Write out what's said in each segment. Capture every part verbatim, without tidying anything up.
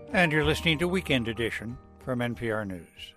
And you're listening to Weekend Edition from N P R News.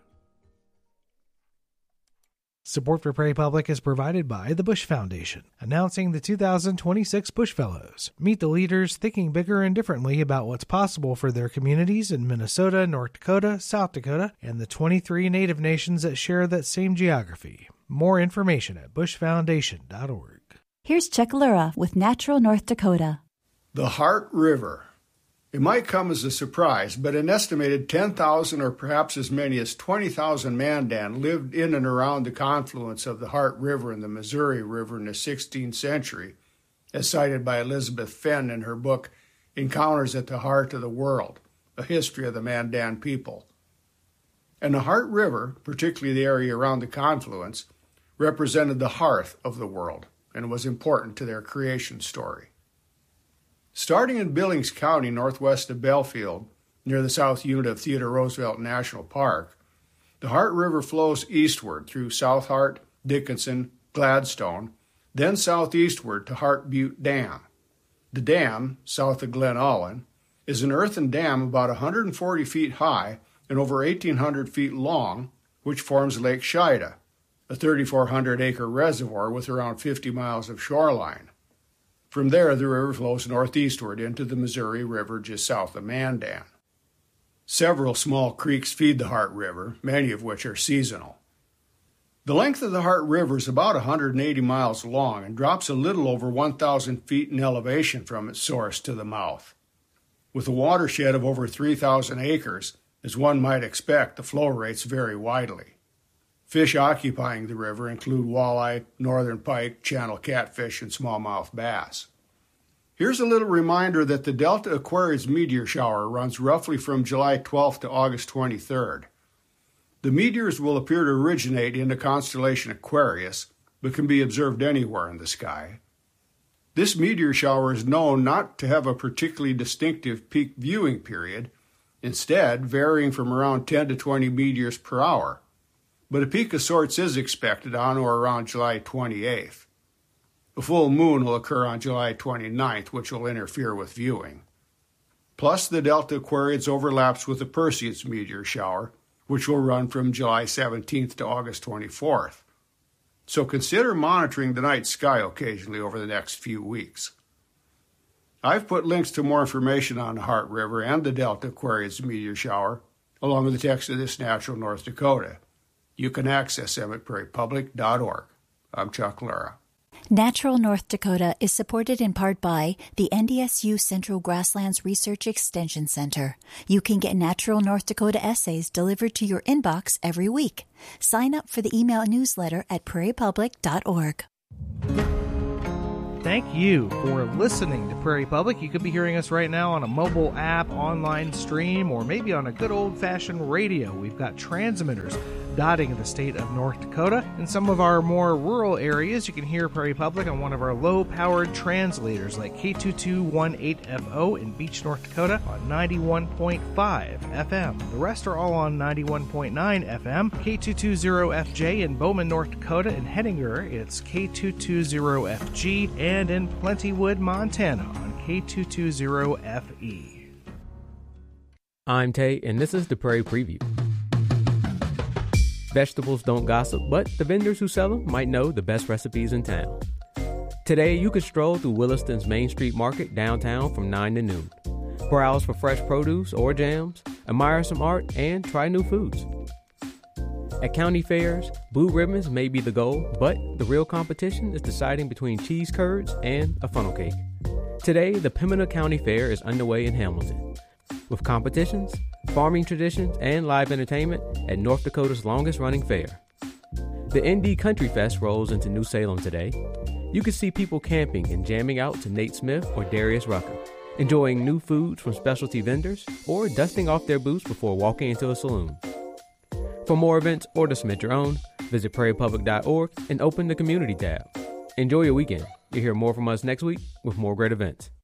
Support for Prairie Public is provided by the Bush Foundation, announcing the two thousand twenty-six Bush Fellows. Meet the leaders thinking bigger and differently about what's possible for their communities in Minnesota, North Dakota, South Dakota, and the twenty-three Native nations that share that same geography. More information at bush foundation dot org. Here's Chuck Lura with Natural North Dakota. The Heart River. It might come as a surprise, but an estimated ten thousand or perhaps as many as twenty thousand Mandan lived in and around the confluence of the Heart River and the Missouri River in the sixteenth century, as cited by Elizabeth Fenn in her book Encounters at the Heart of the World, A History of the Mandan People. And the Heart River, particularly the area around the confluence, represented the hearth of the world and was important to their creation story. Starting in Billings County, northwest of Belfield, near the south unit of Theodore Roosevelt National Park, the Heart River flows eastward through South Heart, Dickinson, Gladstone, then southeastward to Heart Butte Dam. The dam, south of Glen Aulin, is an earthen dam about one hundred forty feet high and over eighteen hundred feet long, which forms Lake Shida, a thirty-four hundred acre reservoir with around fifty miles of shoreline. From there, the river flows northeastward into the Missouri River just south of Mandan. Several small creeks feed the Heart River, many of which are seasonal. The length of the Heart River is about one hundred eighty miles long and drops a little over one thousand feet in elevation from its source to the mouth. With a watershed of over three thousand acres, as one might expect, the flow rates vary widely. Fish occupying the river include walleye, northern pike, channel catfish, and smallmouth bass. Here's a little reminder that the Delta Aquarius meteor shower runs roughly from July twelfth to August twenty-third. The meteors will appear to originate in the constellation Aquarius, but can be observed anywhere in the sky. This meteor shower is known not to have a particularly distinctive peak viewing period, instead varying from around ten to twenty meteors per hour. But a peak of sorts is expected on or around July twenty-eighth. A full moon will occur on July twenty-ninth, which will interfere with viewing. Plus, the Delta Aquarius overlaps with the Perseus meteor shower, which will run from July seventeenth to August twenty-fourth. So consider monitoring the night sky occasionally over the next few weeks. I've put links to more information on the Heart River and the Delta Aquarius meteor shower, along with the text of this Natural North Dakota. You can access them at prairie public dot org. I'm Chuck Lura. Natural North Dakota is supported in part by the N D S U Central Grasslands Research Extension Center. You can get Natural North Dakota essays delivered to your inbox every week. Sign up for the email newsletter at prairie public dot org. Thank you for listening to Prairie Public. You could be hearing us right now on a mobile app, online stream, or maybe on a good old-fashioned radio. We've got transmitters dotting the state of North Dakota. In some of our more rural areas, you can hear Prairie Public on one of our low-powered translators like K two two one eight F O in Beach, North Dakota on ninety-one point five F M. The rest are all on ninety-one point nine F M. K two two zero F J in Bowman, North Dakota. In Hettinger, it's K two two zero F G. And in Plentywood, Montana on K two two zero F E. I'm Tay, and this is the Prairie Preview. Vegetables don't gossip, but the vendors who sell them might know the best recipes in town. Today, you could stroll through Williston's Main Street Market downtown from nine to noon. Browse for fresh produce or jams, admire some art, and try new foods. At county fairs, blue ribbons may be the goal, but the real competition is deciding between cheese curds and a funnel cake. Today, the Pembina County Fair is underway in Hamilton, with competitions, farming traditions, and live entertainment at North Dakota's longest-running fair. The N D Country Fest rolls into New Salem today. You can see people camping and jamming out to Nate Smith or Darius Rucker, enjoying new foods from specialty vendors, or dusting off their boots before walking into a saloon. For more events or to submit your own, visit prairie public dot org and open the Community tab. Enjoy your weekend. You'll hear more from us next week with more great events.